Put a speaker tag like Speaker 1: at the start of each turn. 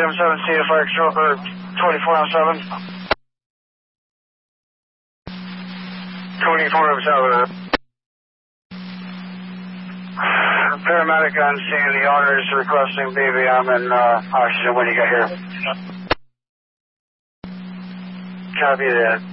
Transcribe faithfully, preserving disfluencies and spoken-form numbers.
Speaker 1: seven seven, C F Fire Control, or twenty-four oh seven. twenty-four oh seven. Paramedic on scene. The owner is requesting B V M and uh, oxygen when you get here. Copy that.